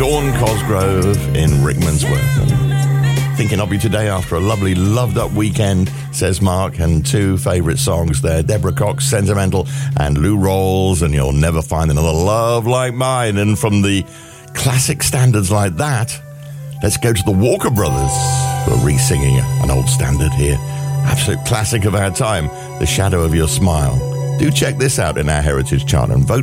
Dawn Cosgrove in Rickmansworth. And thinking of you today after a lovely loved-up weekend, says Mark, and two favourite songs there, Deborah Cox, Sentimental, and Lou Rawls, and You'll Never Find Another Love Like Mine. And from the classic standards like that, let's go to the Walker Brothers, who are re-singing an old standard here. Absolute classic of our time, The Shadow of Your Smile. Do check this out in our Heritage Chart and vote